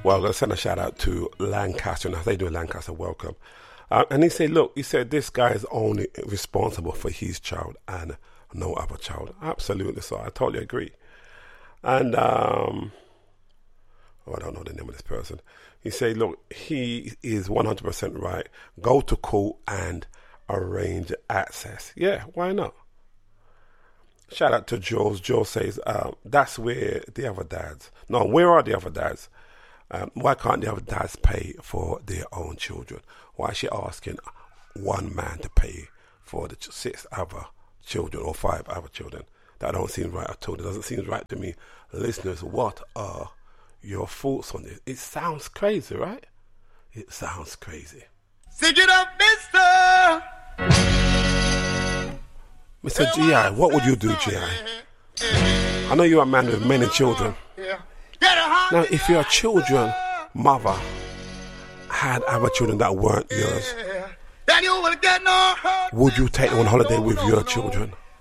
Well, I'm going to send a shout out to Lancaster. And as they do Lancaster, welcome. And he said, this guy is only responsible for his child and no other child. Absolutely. So I totally agree. And, I don't know the name of this person. He said, look, he is 100% right. Go to court and arrange access. Yeah, why not? Shout out to Jules. Jules says, that's where the other dads. No, where are the other dads? Why can't the other dads pay for their own children? Why is she asking one man to pay for the 6 other children or 5 other children? That don't seem right at all. It doesn't seem right to me. Listeners, what are your thoughts on this? It sounds crazy, right? It sounds crazy. Sing it up, mister! Mr. G.I., what would you do, G.I.? I know you're a man with many children. Now, if your children, mother, had other children that weren't yours, would you take them on holiday with your children?